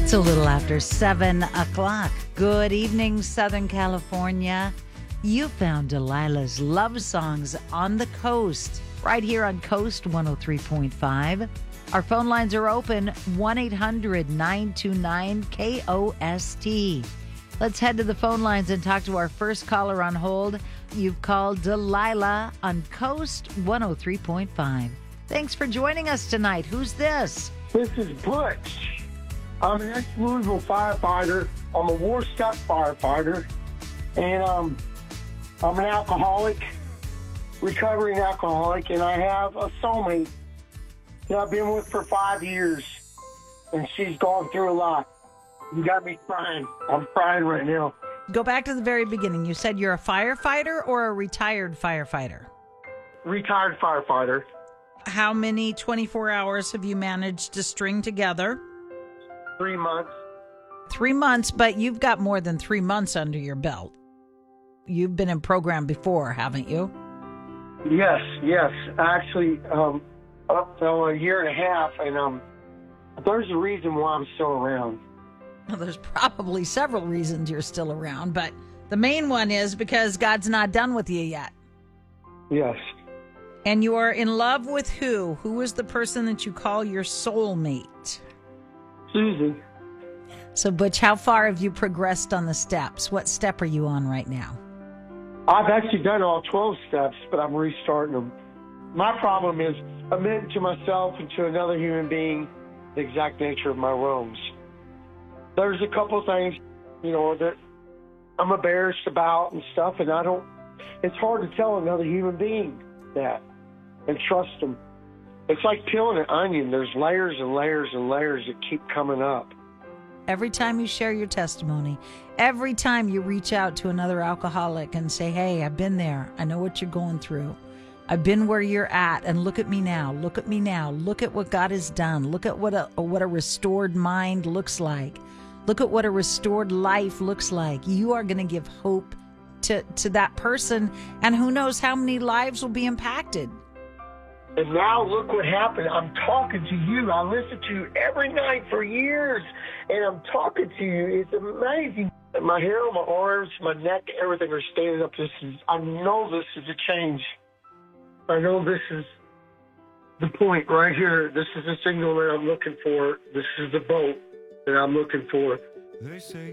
It's a little after 7 o'clock. Good evening, Southern California. You found Delilah's Love Songs on the Coast, right here on Coast 103.5. Our phone lines are open, 1-800-929-KOST. Let's head to the phone lines and talk to our first caller on hold. You've called Delilah on Coast 103.5. Thanks for joining us tonight. Who's this? This is Butch. I'm an ex-Louisville firefighter. I'm a war-stuck firefighter. And I'm an alcoholic, recovering alcoholic, and I have a soulmate that I've been with for 5 years. And she's gone through a lot. You got me crying. I'm crying right now. Go back to the very beginning. You said you're a firefighter or a retired firefighter? Retired firefighter. How many 24 hours have you managed to string together? 3 months. 3 months, but you've got more than 3 months under your belt. You've been in program before, haven't you? Yes. Actually, up to a year and a half, and there's a reason why I'm still around. Well, there's probably several reasons you're still around, but the main one is because God's not done with you yet. Yes. And you are in love with who? Who is the person that you call your soulmate? Susie. So, Butch, how far have you progressed on the steps? What step are you on right now? I've actually done all 12 steps, but I'm restarting them. My problem is admitting to myself and to another human being the exact nature of my wounds. There's a couple things, that I'm embarrassed about and stuff, and it's hard to tell another human being that and trust them. It's like peeling an onion. There's layers and layers and layers that keep coming up. Every time you share your testimony, every time you reach out to another alcoholic and say, hey, I've been there. I know what you're going through. I've been where you're at, and look at me now. Look at me now. Look at what God has done. Look at what a restored mind looks like. Look at what a restored life looks like. You are going to give hope to that person, and who knows how many lives will be impacted. And now look what happened. I'm talking to you. I listen to you every night for years, and I'm talking to you. It's amazing. My hair on my arms, my neck, everything are standing up. I know this is a change. I know this is the point right here. This is the signal that I'm looking for. This is the boat that I'm looking for. They say